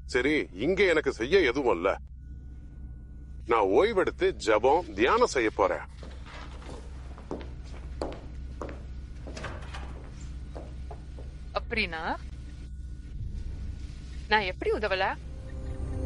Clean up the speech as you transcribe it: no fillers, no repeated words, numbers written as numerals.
சரி, இங்க எனக்கு செய்ய எதுவும் இல்ல. நான் ஓய்வெடுத்து ஜெபம் தியானம் செய்ய போறேன். அப்படின்னா நான் எப்படி உதவல?